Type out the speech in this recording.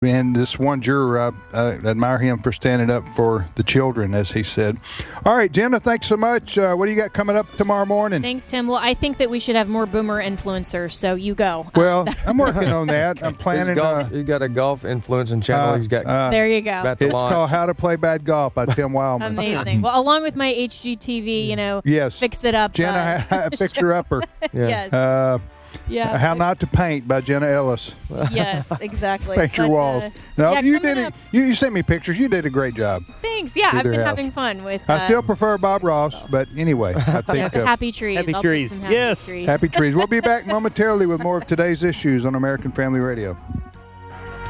And this one juror, I admire him for standing up for the children, as he said. All right, Jenna, thanks so much. What do you got coming up tomorrow morning? Thanks, Tim. Well, I think that we should have more boomer influencers, so you go. Well, I'm working on that. I'm planning. He's got a golf influencing channel. He's got. There you go. It's called How to Play Bad Golf by Tim Wildman. Amazing. Well, along with my HGTV, yes. Fix It Up. Jenna, Fixer Upper. Yes. Yeah. How Not to Paint by Jenna Ellis. Yes, exactly. Paint your walls. No, you did it. You sent me pictures. You did a great job. Thanks. Yeah, I've been having fun with. I still prefer Bob Ross, but anyway, I think happy trees. Happy trees. Yes. Happy trees. We'll be back momentarily with more of today's issues on American Family Radio.